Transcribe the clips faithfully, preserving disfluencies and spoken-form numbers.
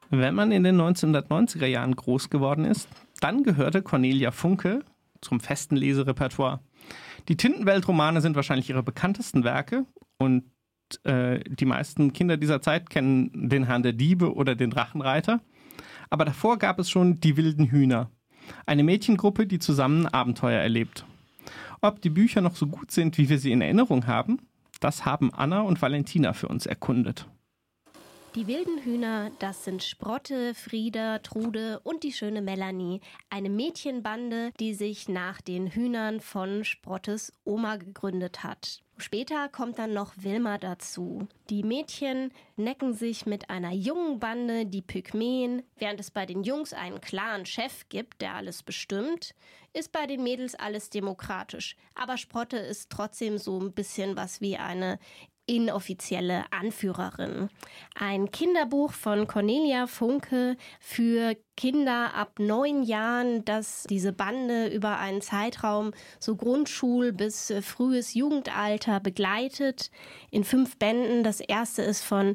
Wenn man in den neunzehnhundertneunziger Jahren groß geworden ist, dann gehörte Cornelia Funke zum festen Leserepertoire. Die Tintenwelt-Romane sind wahrscheinlich ihre bekanntesten Werke und äh, die meisten Kinder dieser Zeit kennen den Herrn der Diebe oder den Drachenreiter. Aber davor gab es schon die wilden Hühner, eine Mädchengruppe, die zusammen Abenteuer erlebt. Ob die Bücher noch so gut sind, wie wir sie in Erinnerung haben, das haben Anna und Valentina für uns erkundet. Die wilden Hühner, das sind Sprotte, Frieda, Trude und die schöne Melanie. Eine Mädchenbande, die sich nach den Hühnern von Sprottes Oma gegründet hat. Später kommt dann noch Wilma dazu. Die Mädchen necken sich mit einer jungen Bande, die Pygmäen. Während es bei den Jungs einen klaren Chef gibt, der alles bestimmt, ist bei den Mädels alles demokratisch. Aber Sprotte ist trotzdem so ein bisschen was wie eine inoffizielle Anführerin. Ein Kinderbuch von Cornelia Funke für Kinder ab neun Jahren, das diese Bande über einen Zeitraum so Grundschul- bis frühes Jugendalter begleitet. In fünf Bänden. Das erste ist von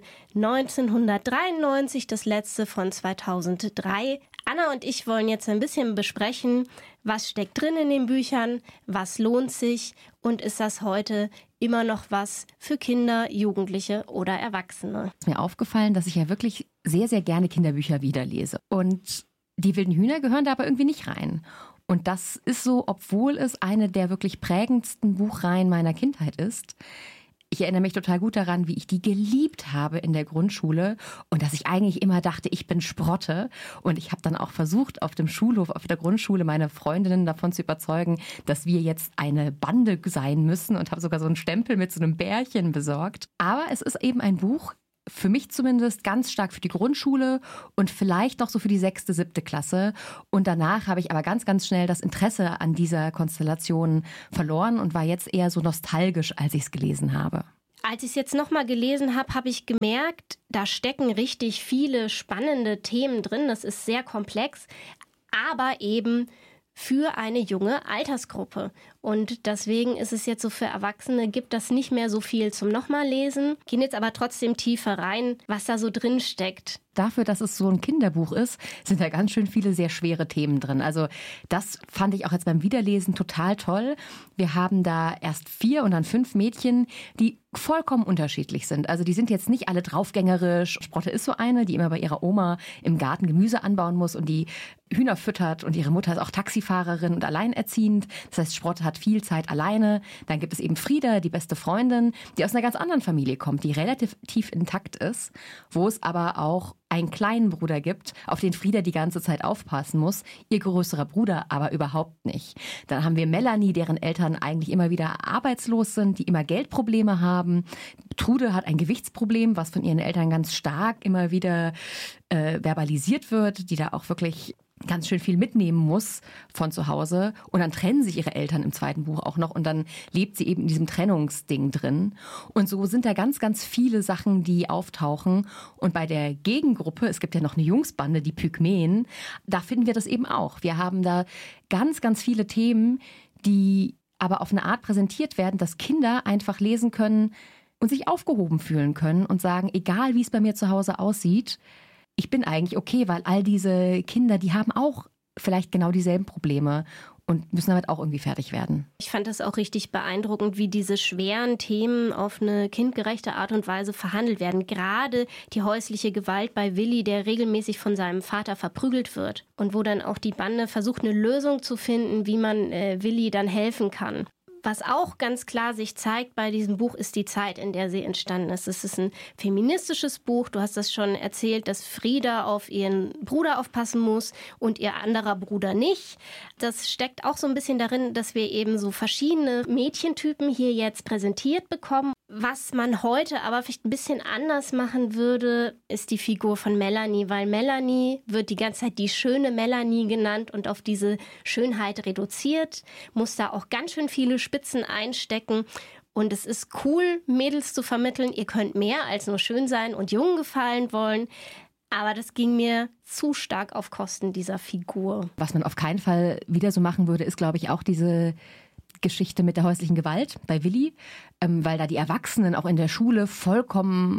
neunzehnhundertdreiundneunzig, das letzte von zweitausenddrei. Anna und ich wollen jetzt ein bisschen besprechen, was steckt drin in den Büchern, was lohnt sich und ist das heute immer noch was für Kinder, Jugendliche oder Erwachsene. Es ist mir aufgefallen, dass ich ja wirklich sehr, sehr gerne Kinderbücher wiederlese. Und die wilden Hühner gehören da aber irgendwie nicht rein. Und das ist so, obwohl es eine der wirklich prägendsten Buchreihen meiner Kindheit ist. Ich erinnere mich total gut daran, wie ich die geliebt habe in der Grundschule und dass ich eigentlich immer dachte, ich bin Sprotte. Und ich habe dann auch versucht, auf dem Schulhof, auf der Grundschule, meine Freundinnen davon zu überzeugen, dass wir jetzt eine Bande sein müssen und habe sogar so einen Stempel mit so einem Bärchen besorgt. Aber es ist eben ein Buch, für mich zumindest ganz stark für die Grundschule und vielleicht noch so für die sechste, siebte Klasse. Und danach habe ich aber ganz, ganz schnell das Interesse an dieser Konstellation verloren und war jetzt eher so nostalgisch, als ich es gelesen habe. Als ich es jetzt nochmal gelesen habe, habe ich gemerkt, da stecken richtig viele spannende Themen drin. Das ist sehr komplex, aber eben für eine junge Altersgruppe. Und deswegen ist es jetzt so für Erwachsene, gibt das nicht mehr so viel zum nochmal lesen. Gehen jetzt aber trotzdem tiefer rein, was da so drin steckt. Dafür, dass es so ein Kinderbuch ist, sind da ganz schön viele sehr schwere Themen drin. Also das fand ich auch jetzt beim Wiederlesen total toll. Wir haben da erst vier und dann fünf Mädchen, die vollkommen unterschiedlich sind. Also die sind jetzt nicht alle draufgängerisch. Sprotte ist so eine, die immer bei ihrer Oma im Garten Gemüse anbauen muss und die Hühner füttert. Und ihre Mutter ist auch Taxifahrerin und alleinerziehend. Das heißt, Sprotte hat viel Zeit alleine. Dann gibt es eben Frieda, die beste Freundin, die aus einer ganz anderen Familie kommt, die relativ tief intakt ist, wo es aber auch einen kleinen Bruder gibt, auf den Frieda die ganze Zeit aufpassen muss, ihr größerer Bruder aber überhaupt nicht. Dann haben wir Melanie, deren Eltern eigentlich immer wieder arbeitslos sind, die immer Geldprobleme haben. Trude hat ein Gewichtsproblem, was von ihren Eltern ganz stark immer wieder äh, verbalisiert wird, die da auch wirklich ganz schön viel mitnehmen muss von zu Hause. Und dann trennen sich ihre Eltern im zweiten Buch auch noch und dann lebt sie eben in diesem Trennungsding drin. Und so sind da ganz, ganz viele Sachen, die auftauchen. Und bei der Gegengruppe, es gibt ja noch eine Jungsbande, die Pygmäen, da finden wir das eben auch. Wir haben da ganz, ganz viele Themen, die aber auf eine Art präsentiert werden, dass Kinder einfach lesen können und sich aufgehoben fühlen können und sagen, egal wie es bei mir zu Hause aussieht, ich bin eigentlich okay, weil all diese Kinder, die haben auch vielleicht genau dieselben Probleme und müssen damit auch irgendwie fertig werden. Ich fand das auch richtig beeindruckend, wie diese schweren Themen auf eine kindgerechte Art und Weise verhandelt werden. Gerade die häusliche Gewalt bei Willi, der regelmäßig von seinem Vater verprügelt wird. Und wo dann auch die Bande versucht, eine Lösung zu finden, wie man äh, Willi dann helfen kann. Was auch ganz klar sich zeigt bei diesem Buch, ist die Zeit, in der sie entstanden ist. Es ist ein feministisches Buch. Du hast das schon erzählt, dass Frieda auf ihren Bruder aufpassen muss und ihr anderer Bruder nicht. Das steckt auch so ein bisschen darin, dass wir eben so verschiedene Mädchentypen hier jetzt präsentiert bekommen. Was man heute aber vielleicht ein bisschen anders machen würde, ist die Figur von Melanie, weil Melanie wird die ganze Zeit die schöne Melanie genannt und auf diese Schönheit reduziert, muss da auch ganz schön viele Spitzen einstecken. Und es ist cool, Mädels zu vermitteln, ihr könnt mehr als nur schön sein und Jungen gefallen wollen. Aber das ging mir zu stark auf Kosten dieser Figur. Was man auf keinen Fall wieder so machen würde, ist, glaube ich, auch diese Geschichte mit der häuslichen Gewalt bei Willi, ähm, weil da die Erwachsenen auch in der Schule vollkommen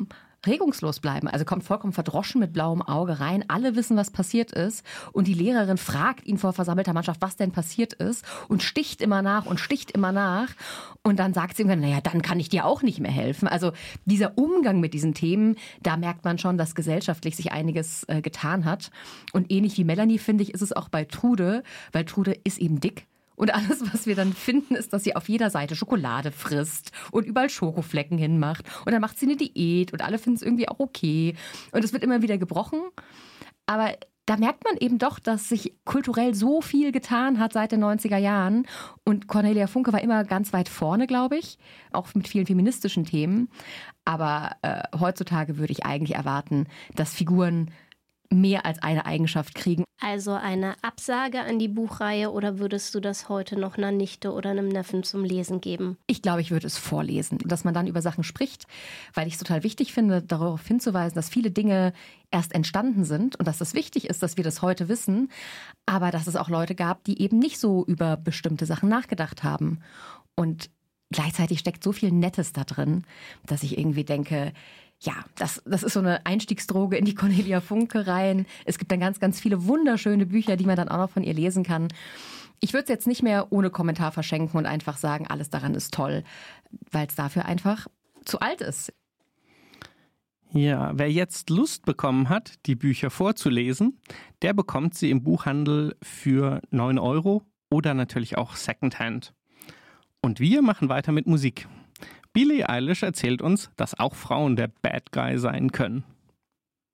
regungslos bleiben. Also kommt vollkommen verdroschen mit blauem Auge rein. Alle wissen, was passiert ist. Und die Lehrerin fragt ihn vor versammelter Mannschaft, was denn passiert ist. Und sticht immer nach und sticht immer nach. Und dann sagt sie ihm, naja, dann kann ich dir auch nicht mehr helfen. Also dieser Umgang mit diesen Themen, da merkt man schon, dass gesellschaftlich sich einiges äh, getan hat. Und ähnlich wie Melanie, finde ich, ist es auch bei Trude, weil Trude ist eben dick. Und alles, was wir dann finden, ist, dass sie auf jeder Seite Schokolade frisst und überall Schokoflecken hinmacht. Und dann macht sie eine Diät und alle finden es irgendwie auch okay. Und es wird immer wieder gebrochen. Aber da merkt man eben doch, dass sich kulturell so viel getan hat seit den neunziger Jahren. Und Cornelia Funke war immer ganz weit vorne, glaube ich, auch mit vielen feministischen Themen. Aber äh, heutzutage würde ich eigentlich erwarten, dass Figuren mehr als eine Eigenschaft kriegen. Also eine Absage an die Buchreihe oder würdest du das heute noch einer Nichte oder einem Neffen zum Lesen geben? Ich glaube, ich würde es vorlesen, dass man dann über Sachen spricht, weil ich es total wichtig finde, darauf hinzuweisen, dass viele Dinge erst entstanden sind und dass es wichtig ist, dass wir das heute wissen, aber dass es auch Leute gab, die eben nicht so über bestimmte Sachen nachgedacht haben. Und gleichzeitig steckt so viel Nettes da drin, dass ich irgendwie denke, ja, das, das ist so eine Einstiegsdroge in die Cornelia Funke rein. Es gibt dann ganz, ganz viele wunderschöne Bücher, die man dann auch noch von ihr lesen kann. Ich würde es jetzt nicht mehr ohne Kommentar verschenken und einfach sagen, alles daran ist toll, weil es dafür einfach zu alt ist. Ja, wer jetzt Lust bekommen hat, die Bücher vorzulesen, der bekommt sie im Buchhandel für neun Euro oder natürlich auch Secondhand. Und wir machen weiter mit Musik. Billie Eilish erzählt uns, dass auch Frauen der Bad Guy sein können.